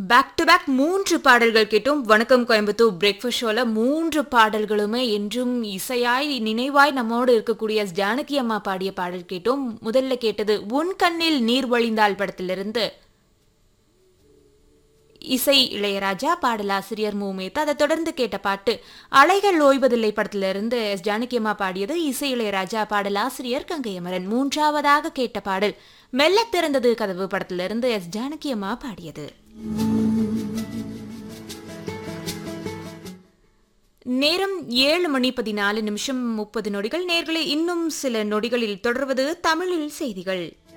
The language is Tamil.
பேக் டு பேக் 3 பாடல்கள் கேட்டோம். வணக்கம் கோயம்புத்தூர் பிரேக்ஃபாஸ்ட் ஷோல 3 பாடல்களுமே என்றும் இசையாய் நினைவாய் நம்மோடு இருக்கக்கூடிய ஜானகி அம்மா பாடிய பாடல் கேட்டோம். முதல்ல கேட்டது உன் கண்ணில் நீர் வழிந்தால் படத்திலிருந்து இசை இளையராஜா, பாடலாசிரியர் மூமேத்தா. அதை தொடர்ந்து கேட்ட பாட்டு அலைகள் ஓய்வதில்லை படத்திலிருந்து எஸ் ஜானகி அம்மா பாடியது, இசை இளையராஜா, பாடலாசிரியர் கங்கை அமரன். மூன்றாவதாக கேட்ட பாடல் மெல்ல திறந்தது கதவு படத்திலிருந்து எஸ் ஜானகி அம்மா பாடியது. நேரம் 7:14 நிமிஷம் 30 நொடிகள். நேர்களே, இன்னும் சில நொடிகளில் தொடர்வது தமிழில் செய்திகள்.